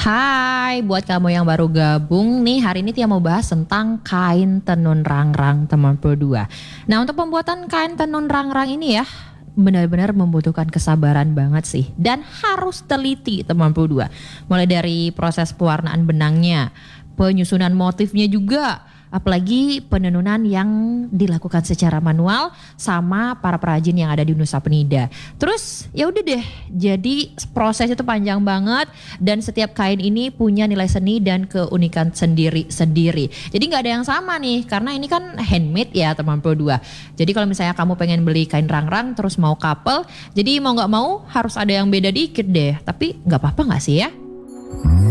Hai, buat kamu yang baru gabung nih, hari ini Tia mau bahas tentang kain tenun rangrang teman Pro 2. Nah, untuk pembuatan kain tenun rangrang ini ya, benar-benar membutuhkan kesabaran banget sih. Dan harus teliti teman Pro 2. Mulai dari proses pewarnaan benangnya, penyusunan motifnya juga. Apalagi penenunan yang dilakukan secara manual sama para perajin yang ada di Nusa Penida. Terus ya udah deh, jadi proses itu panjang banget dan setiap kain ini punya nilai seni dan keunikan sendiri-sendiri. Jadi nggak ada yang sama nih karena ini kan handmade ya teman Pro 2. Jadi kalau misalnya kamu pengen beli kain rangrang terus mau couple, jadi mau nggak mau harus ada yang beda dikit deh. Tapi nggak apa-apa nggak sih ya?